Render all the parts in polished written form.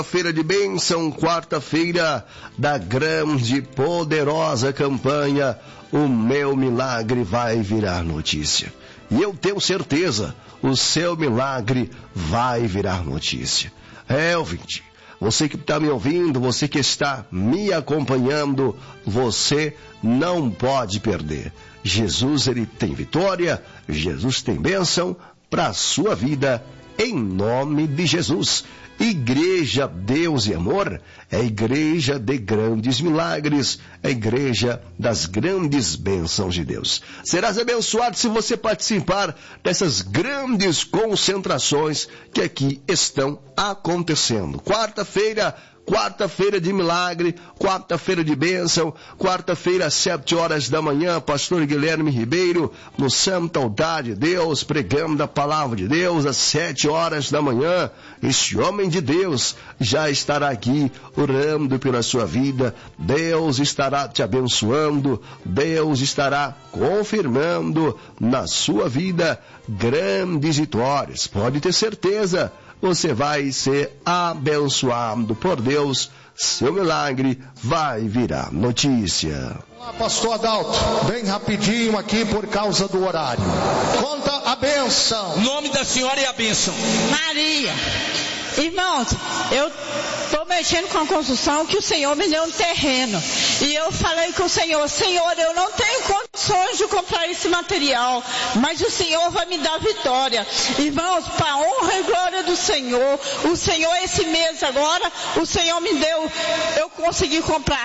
Feira de bênção, quarta-feira da grande e poderosa campanha O Meu Milagre Vai Virar Notícia. E eu tenho certeza, o seu milagre vai virar notícia. Ouvinte, você que está me ouvindo, você que está me acompanhando, você não pode perder. Jesus, ele tem vitória, Jesus tem bênção para a sua vida, em nome de Jesus. Igreja Deus e Amor é a igreja de grandes milagres, é a igreja das grandes bênçãos de Deus. Serás abençoado se você participar dessas grandes concentrações que aqui estão acontecendo. Quarta-feira de milagre, quarta-feira de bênção, quarta-feira às 7 horas da manhã, pastor Guilherme Ribeiro, no Santo Altar de Deus, pregando a palavra de Deus às 7 horas da manhã. Este homem de Deus já estará aqui orando pela sua vida. Deus estará te abençoando, Deus estará confirmando na sua vida grandes vitórias. Pode ter certeza. Você vai ser abençoado por Deus. Seu milagre vai virar notícia. Olá, pastor Adalto. Bem rapidinho aqui por causa do horário. Conta a bênção. O nome da senhora é a bênção. Maria. Irmãos, eu estou mexendo com a construção que o Senhor me deu um terreno. E eu falei com o Senhor, Senhor, eu não tenho condições de comprar esse material, mas o Senhor vai me dar vitória. Irmãos, para a honra e glória do Senhor, o Senhor esse mês agora, o Senhor me deu, eu consegui comprar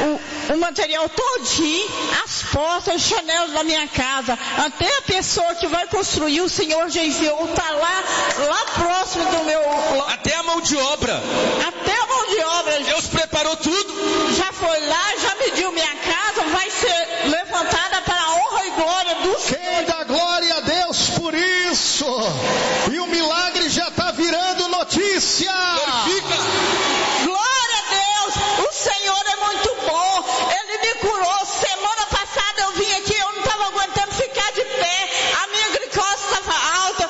o material todinho, as portas, os chanelos da minha casa, até a pessoa que vai construir, o Senhor já enviou, está lá próximo do meu... Até a mão de obra. Até a mão de obra. Deus preparou tudo. Já foi lá, já mediu minha casa, vai ser levantada para a honra e glória do Senhor. Quem dá glória a Deus por isso? E o milagre já está virando notícia. Glorifica. Glória a Deus. O Senhor é muito bom. Ele me curou. Semana passada eu vim aqui, eu não estava aguentando ficar de pé. A minha glicose estava alta.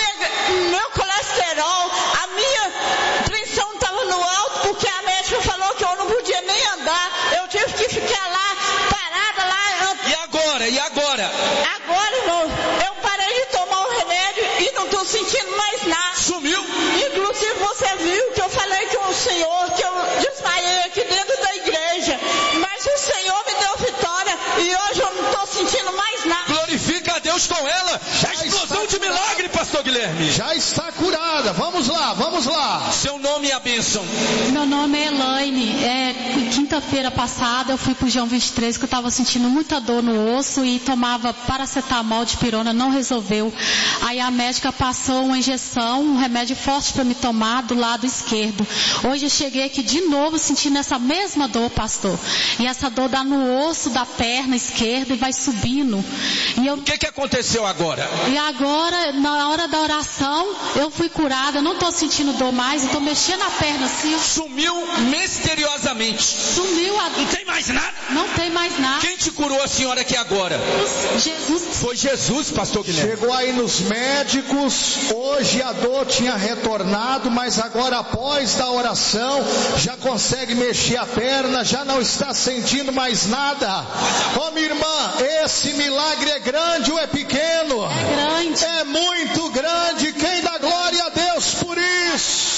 O meu colesterol, a minha pressão estava no alto, porque a médica falou que eu não podia nem andar. Eu tive que ficar lá, parada lá. E agora? Agora, irmão, eu parei de tomar o remédio e não estou sentindo mais nada. Sumiu? Inclusive você viu que eu falei com o Senhor, que eu desmaiei aqui dentro da igreja. Mas o Senhor me deu vitória e hoje eu não estou sentindo mais nada. Glorifica a Deus com ela. A explosão de milagre, pastor Guilherme. Já está curada. Vamos lá. Seu nome é a bênção. Meu nome é Elaine. Quinta-feira passada eu fui pro João 23 que eu estava sentindo muita dor no osso e tomava paracetamol de pirona, não resolveu. Aí a médica passou uma injeção, um remédio forte para me tomar do lado esquerdo. Hoje eu cheguei aqui de novo sentindo essa mesma dor, pastor. E essa dor dá no osso da perna esquerda e vai subindo. E O que aconteceu agora? E agora, na hora da oração, eu fui curada, eu não estou sentindo dor mais, eu estou mexendo a perna assim. Sumiu misteriosamente. Sumiu a... Não tem mais nada? Não tem mais nada. Quem te curou a senhora aqui agora? Jesus. Foi Jesus, pastor Guilherme. Chegou aí nos médicos, hoje a dor tinha retornado, mas agora após da oração, já consegue mexer a perna, já não está sentindo mais nada. Ô minha irmã, esse milagre é grande ou é pequeno? É grande. É muito grande. Quem dá glória a Deus por isso?